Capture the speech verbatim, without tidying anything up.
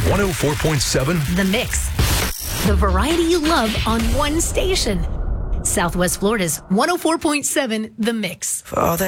one oh four point seven The Mix. The variety you love on one station. Southwest Florida's one oh four point seven The Mix. For all that